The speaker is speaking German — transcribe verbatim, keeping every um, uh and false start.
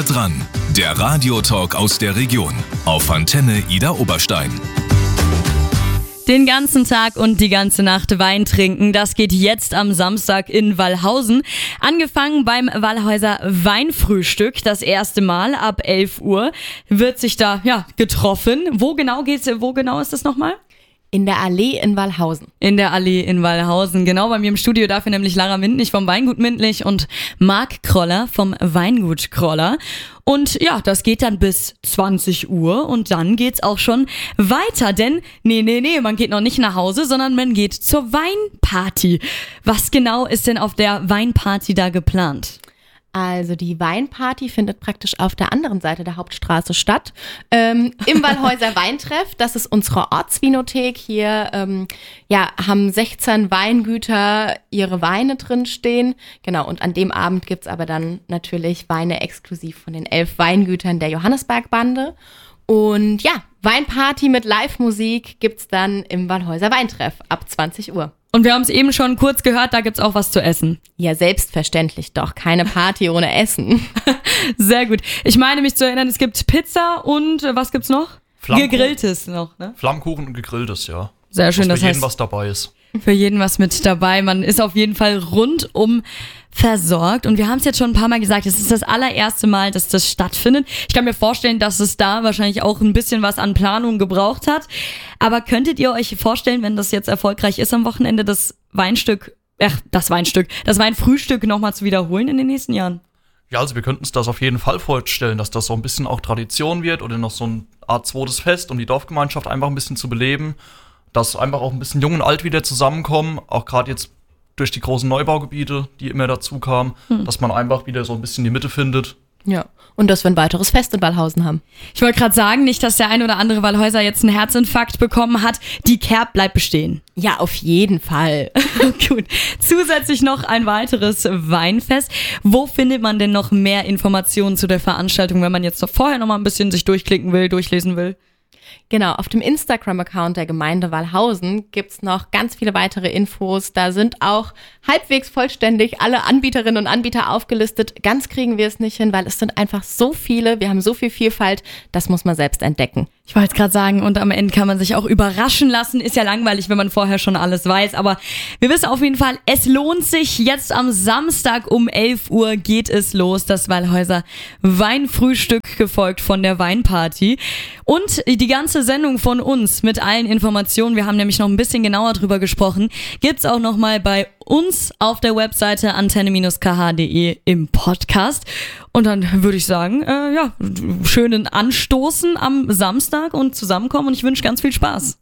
Nah dran, der Radiotalk aus der Region auf Antenne Idar Oberstein. Den ganzen Tag und die ganze Nacht Wein trinken, das geht jetzt am Samstag in Wallhausen. Angefangen beim Wallhäuser Weinfrühstück, das erste Mal ab elf Uhr wird sich da ja getroffen. Wo genau geht's, wo genau ist das nochmal? In der Allee in Wallhausen. In der Allee in Wallhausen. Genau, bei mir im Studio dafür nämlich Lara Mindlich vom Weingut Mindlich und Marc Kroller vom Weingut Kroller. Und ja, das geht dann bis zwanzig Uhr und dann geht's auch schon weiter, denn nee, nee, nee, man geht noch nicht nach Hause, sondern man geht zur Weinparty. Was genau ist denn auf der Weinparty da geplant? Also die Weinparty findet praktisch auf der anderen Seite der Hauptstraße statt, ähm, im Wallhäuser Weintreff. Das ist unsere Ortsvinothek. Hier ähm, ja, haben sechzehn Weingüter ihre Weine drin stehen. Genau, und an dem Abend gibt's aber dann natürlich Weine exklusiv von den elf Weingütern der Johannesberg-Bande. Und ja, Weinparty mit Live-Musik gibt's dann im Wallhäuser Weintreff ab zwanzig Uhr. Und wir haben es eben schon kurz gehört, da gibt's auch was zu essen. Ja, selbstverständlich doch. Keine Party ohne Essen. Sehr gut. Ich meine mich zu erinnern, es gibt Pizza und äh, was gibt's noch? Flammkuchen. Gegrilltes noch, ne? Flammkuchen und gegrilltes, ja. Sehr schön, Dass das für heißt, jeden was dabei ist. Für jeden was mit dabei. Man ist auf jeden Fall rundum versorgt. Und wir haben es jetzt schon ein paar Mal gesagt, es ist das allererste Mal, dass das stattfindet. Ich kann mir vorstellen, dass es da wahrscheinlich auch ein bisschen was an Planung gebraucht hat. Aber könntet ihr euch vorstellen, wenn das jetzt erfolgreich ist am Wochenende, das Weinstück, ach, das Weinstück, das Weinfrühstück nochmal zu wiederholen in den nächsten Jahren? Ja, also wir könnten uns das auf jeden Fall vorstellen, dass das so ein bisschen auch Tradition wird oder noch so eine Art zweites Fest, um die Dorfgemeinschaft einfach ein bisschen zu beleben. Dass einfach auch ein bisschen Jung und Alt wieder zusammenkommen, auch gerade jetzt durch die großen Neubaugebiete, die immer dazu kamen, hm. dass man einfach wieder so ein bisschen die Mitte findet. Ja, und dass wir ein weiteres Fest in Wallhausen haben. Ich wollte gerade sagen, nicht, dass der ein oder andere Wallhäuser jetzt einen Herzinfarkt bekommen hat. Die Kerb bleibt bestehen. Ja, auf jeden Fall. Gut. Zusätzlich noch ein weiteres Weinfest. Wo findet man denn noch mehr Informationen zu der Veranstaltung, wenn man jetzt vorher noch mal ein bisschen sich durchklicken will, durchlesen will? Genau, auf dem Instagram-Account der Gemeinde Wallhausen gibt's noch ganz viele weitere Infos. Da sind auch halbwegs vollständig alle Anbieterinnen und Anbieter aufgelistet. Ganz kriegen wir es nicht hin, weil es sind einfach so viele. Wir haben so viel Vielfalt, das muss man selbst entdecken. Ich wollte gerade sagen, und am Ende kann man sich auch überraschen lassen. Ist ja langweilig, wenn man vorher schon alles weiß. Aber wir wissen auf jeden Fall, es lohnt sich. Jetzt am Samstag um elf Uhr geht es los. Das Wallhäuser Weinfrühstück, gefolgt von der Weinparty. Und die ganze Sendung von uns mit allen Informationen, wir haben nämlich noch ein bisschen genauer drüber gesprochen, gibt's auch nochmal bei uns auf der Webseite antenne Bindestrich k h punkt d e im Podcast. Und dann würde ich sagen, äh, ja, schönen Anstoßen am Samstag und zusammenkommen und ich wünsche ganz viel Spaß.